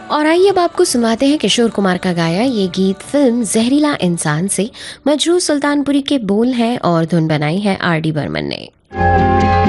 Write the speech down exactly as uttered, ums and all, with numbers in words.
और आइए अब आपको सुनाते हैं किशोर कुमार का गाया ये गीत फिल्म जहरीला इंसान से। मजरू सुल्तानपुरी के बोल हैं और धुन बनाई है आर डी बर्मन ने।